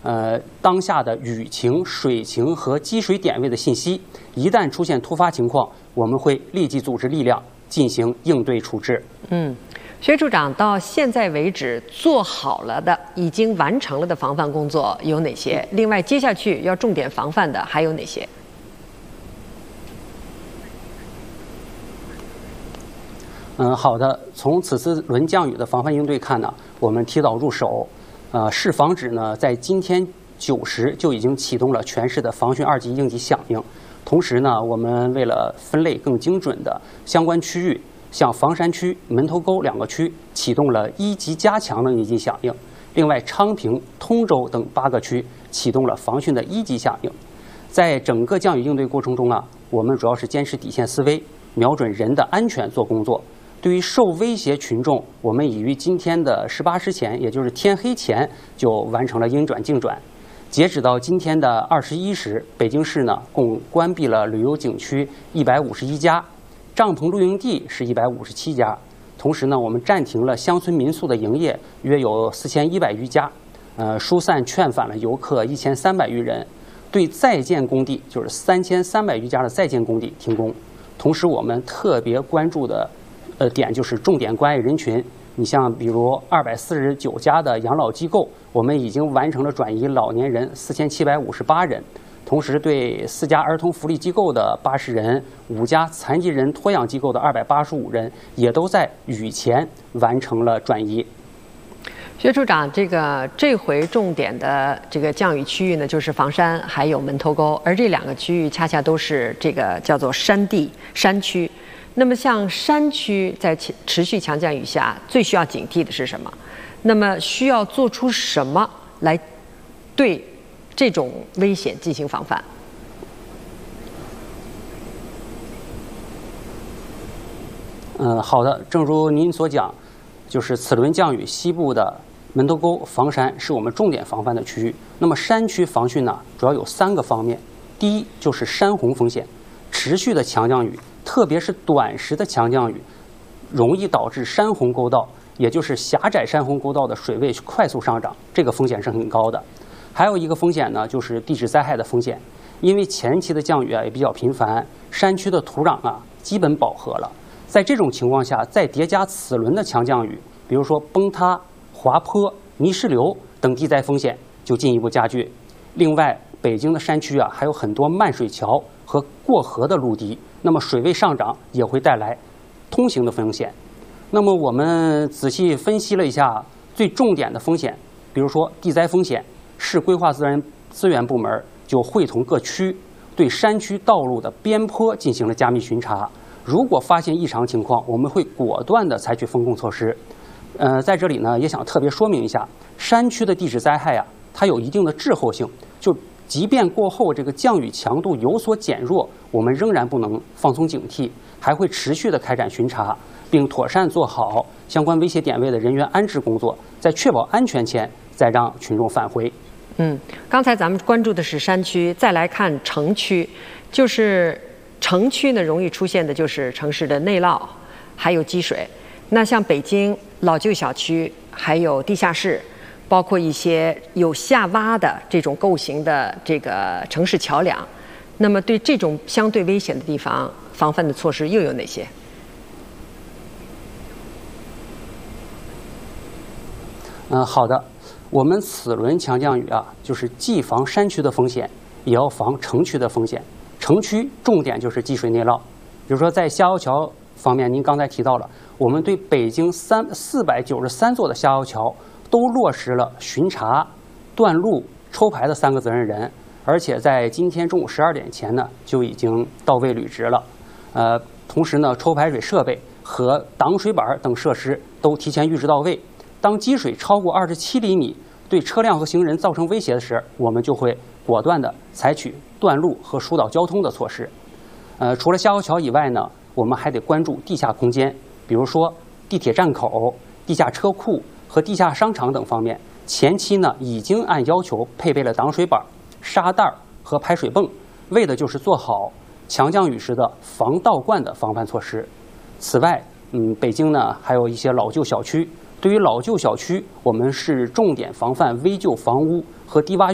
当下的雨情、水情和积水点位的信息。一旦出现突发情况，我们会立即组织力量进行应对处置。 薛处长，到现在为止做好了的、已经完成了的防范工作有哪些？另外，接下去要重点防范的还有哪些？ 好的。从此次轮降雨的防范应对看呢，我们提早入手，市防指呢在今天9时就已经启动了全市的防汛2级应急响应。同时呢，我们为了分类更精准的相关区域，像房山区、门头沟2个区启动了1级加强的应急响应。另外，昌平、通州等8个区启动了防汛的1级响应。在整个降雨应对过程中啊，我们主要是坚持底线思维，瞄准人的安全做工作。对于受威胁群众，我们已于今天的18时前，也就是天黑前就完成了应转尽转。截止到今天的21时，北京市呢共关闭了旅游景区151家，帐篷露营地是157家。同时呢，我们暂停了乡村民宿的营业，约有4100余家，疏散劝返了游客1300余人。对在建工地就是3300余家的在建工地停工。同时，我们特别关注的点就是重点关爱人群。你像比如249家的养老机构，我们已经完成了转移老年人4758人，同时对4家儿童福利机构的80人、5家残疾人托养机构的285人，也都在雨前完成了转移。 薛处长，这回重点的这个降雨区域呢，就是房山还有门头沟，而这2个区域恰恰都是这个叫做山区。那么像山区在持续强降雨下，最需要警惕的是什么？那么需要做出什么来对这种危险进行防范？ 好的，正如您所讲，就是此轮降雨西部的门头沟、房山是我们重点防范的区域。那么山区防汛呢，主要有3个方面。第一就是山洪风险，持续的强降雨，特别是短时的强降雨，容易导致山洪沟道，也就是狭窄山洪沟道的水位快速上涨，这个风险是很高的。还有一个风险呢，就是地质灾害的风险，因为前期的降雨也比较频繁，山区的土壤基本饱和了。在这种情况下，再叠加此轮的强降雨，比如说崩塌、滑坡、泥石流等地灾风险就进一步加剧。另外，北京的山区还有很多漫水桥和过河的陆堤，那么水位上涨也会带来通行的风险。那么我们仔细分析了一下最重点的风险，比如说地灾风险，市规划自然资源部门就会同各区对山区道路的边坡进行了加密巡查。如果发现异常情况，我们会果断地采取风控措施。在这里呢，也想特别说明一下，山区的地质灾害它有一定的滞后性，就即便过后这个降雨强度有所减弱，我们仍然不能放松警惕，还会持续的开展巡查，并妥善做好相关危险点位的人员安置工作，在确保安全前再让群众返回。 刚才咱们关注的是山区，再来看城区，就是城区呢容易出现的就是城市的内涝，还有积水。那像北京老旧小区，还有地下室，包括一些有下洼的这种构型的这个城市桥梁，那么对这种相对危险的地方，防范的措施又有哪些？ 好的，我们此轮强降雨就是既防山区的风险，也要防城区的风险。城区重点就是积水内涝，比如说在下游桥方面，您刚才提到了，我们对北京493座的下游桥都落实了巡查、断路、抽排的3个责任人，而且在今天中午12点前呢就已经到位履职了。同时呢，抽排水设备和挡水板等设施都提前预置到位。当积水超过27厘米，对车辆和行人造成威胁的时，我们就会果断地采取断路和疏导交通的措施。除了下游桥以外呢，我们还得关注地下空间，比如说地铁站口、地下车库和地下商场等方面。前期呢，已经按要求配备了挡水板、沙袋和排水泵，为的就是做好强降雨时的防倒灌的防范措施。此外，北京呢还有一些老旧小区，对于老旧小区，我们是重点防范危旧房屋和低洼